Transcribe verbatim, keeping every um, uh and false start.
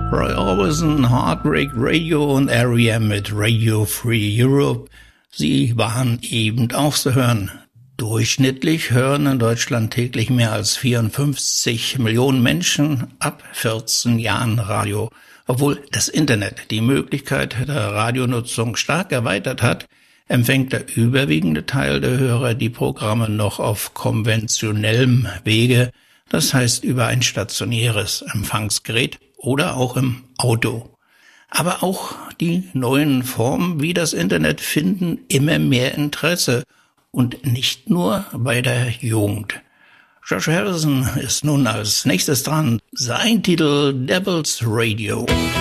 Roy Orbison, Heartbreak Radio und R E M mit Radio Free Europe. Sie waren eben auch zu hören. Durchschnittlich hören in Deutschland täglich mehr als vierundfünfzig Millionen Menschen ab vierzehn Jahren Radio. Obwohl das Internet die Möglichkeit der Radionutzung stark erweitert hat, empfängt der überwiegende Teil der Hörer die Programme noch auf konventionellem Wege, das heißt über ein stationäres Empfangsgerät oder auch im Auto. Aber auch die neuen Formen wie das Internet finden immer mehr Interesse und nicht nur bei der Jugend. George Harrison ist nun als nächstes dran. Sein Titel Devil's Radio.